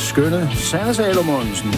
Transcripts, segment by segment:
skønne Sanne Salomonsen.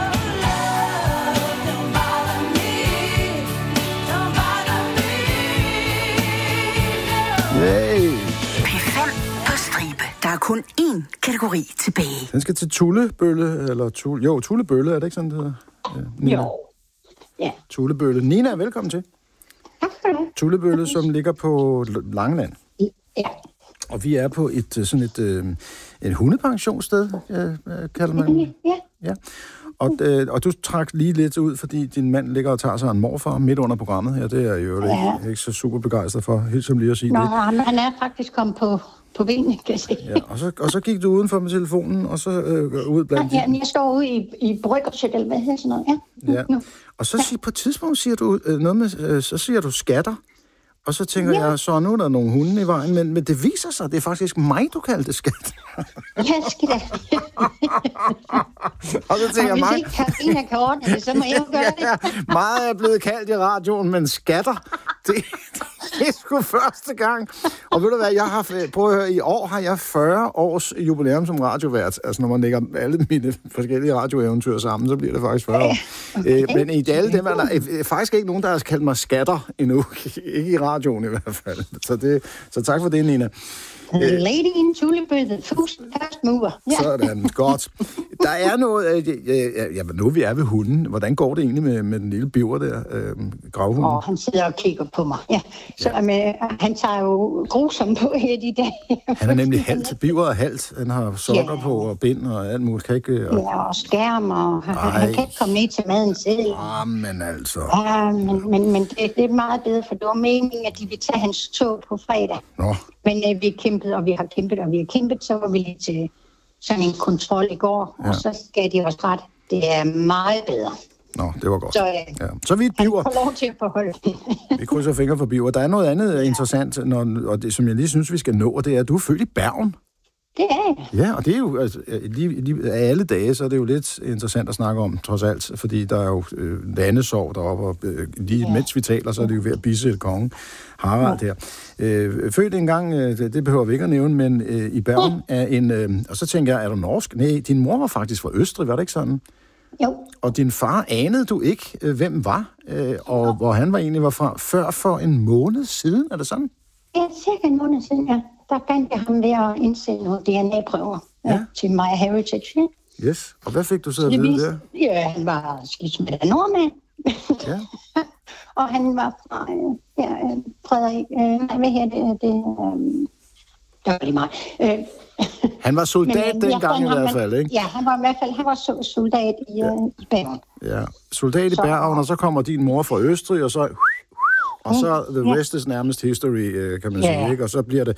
Yay! P5 på stribe. Der er kun én kategori tilbage. Den skal til Tullebølle, eller Tullebølle, er det ikke sådan, det hedder? Ja, Jo. Ja. Tullebølle. Nina, velkommen til. Tak skal du have. Tullebølle, som ligger på Langeland. Ja. Og vi er på et hundepensionssted, kalder man det. Ja. Og du trak lige lidt ud, fordi din mand ligger og tager sig en morfar midt under programmet her. Det er jo ikke så super begejstret for, helt som lige at sige det. Han er faktisk kommet på benene, kan jeg se. Ja, og så gik du udenfor med telefonen, og så ud blandt Ja, jeg står ude i Bryggersøt, eller hvad hedder sådan noget. Ja. Og så på et tidspunkt siger du noget med, så siger du skatter. Og så tænker jeg, så nu er der nogle hunde i vejen, men det viser sig, det er faktisk mig, du kaldte skat. Ja, skal da. Og så tænker jeg, hvis ikke Karina kan ordne det, så må jeg jo gøre det. Meget er blevet kaldt i radioen, men skatter, det er sgu første gang. Og ved du hvad, prøv at høre, i år har jeg 40 års jubilæum som radiovært. Altså, når man lægger alle mine forskellige radioeventyr sammen, så bliver det faktisk 40 år. Okay. Men i alle dem er der faktisk ikke nogen, der har kaldt mig skatter endnu. Ikke i radioen i hvert fald. Så tak for det, Nina. Lady in Tullebølle, first mover. Ja. Sådan, godt. Der er noget, nu vi er ved hunden. Hvordan går det egentlig med den lille biver der, gravhunden? Han sidder og kigger på mig. Ja. Så han tager jo grusomt på her de dage. Han er nemlig halvt, biver og halvt. Han har sokker på og bind og alt muligt. Kan ikke, og skærm, og han kan ikke komme ned til maden selv. Men altså. Ja, men det er meget bedre, for det var meningen, at de ville tage hans tog på fredag. Nå. Men vi kæmpede, og vi har kæmpet, så var vi lige til sådan en kontrol i går, og så skal de også ret. Det er meget bedre. Nå, det var godt. Så er vi et biver. Han får lov til at beholde det. Vi krydser fingre for biver. Der er noget andet interessant, og det, som jeg lige synes, vi skal nå, og det er, at du er født i Bergen. Det er jeg. Ja, og det er jo, altså, lige af alle dage, så er det jo lidt interessant at snakke om, trods alt, fordi der er jo landesorg deroppe, og lige mens vi taler, så er det jo ved at bisse et konge. Harald her. Født engang, det behøver vi ikke at nævne, men i Bergen er en... og så tænker jeg, er du norsk? Nej, din mor var faktisk fra Østrig, var det ikke sådan? Jo. Og din far anede du ikke, hvem var, og hvor han var egentlig var fra, før for en måned siden, er det sådan? Ja, cirka en måned siden, ja. Der fandt jeg ham ved at indsende nogle DNA-prøver til MyHeritage. Ja. Yes, og hvad fik du så at vide der? Ja, han var skilsmisse af nordmand. Ja. Og han var fra Frederik... hvad her det var lige meget. Han var soldat dengang i hvert fald, ikke? Ja, han var i hvert fald soldat i Bergen. Ja, soldat i Bergen, og så kommer din mor fra Østrig, og så... Og så the rest is nærmest history, kan man sige, ikke? Og så bliver det...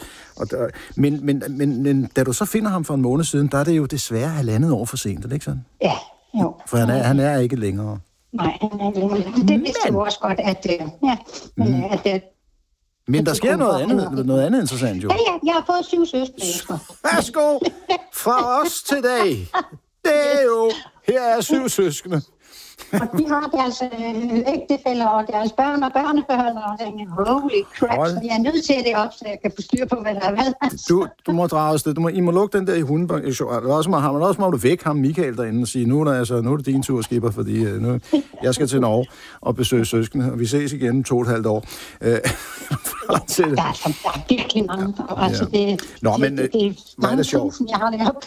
Men da du så finder ham for en måned siden, der er det jo desværre 1,5 år for sent, er det ikke sådan? Ja, jo. For han er ikke længere. Nej, han er ikke længere. Det vidste jo også godt, at... Men der sker noget andet interessant, jo. Ja, jeg har fået 7 søskende. Værsgo! Fra os til dag. Det er jo... Her er 7 søskende. Og de har deres ægtefæller og deres børn og børnebørn, og tænker, holy crap, så jeg er nødt til det op, så jeg kan få styr på, hvad der er hvad. Du må drage afsted. I må lukke den der i hundebank. Også må du væk ham, Michael, derinde, og sige, nu er det din tur, skipper, fordi nu, jeg skal til Norge og besøge søskende, og vi ses igen 2,5 år. Der er virkelig mange. Altså, det er meget sjovt. Jeg har det op.